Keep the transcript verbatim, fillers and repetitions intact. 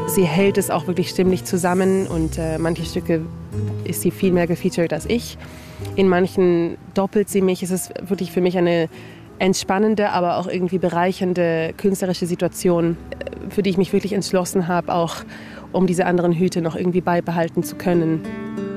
sie hält es auch wirklich stimmlich zusammen und äh, manche Stücke ist sie viel mehr gefeatured als ich. In manchen doppelt sie mich. Es ist wirklich für mich eine entspannende, aber auch irgendwie bereichernde künstlerische Situation, für die ich mich wirklich entschlossen habe, auch um diese anderen Hüte noch irgendwie beibehalten zu können.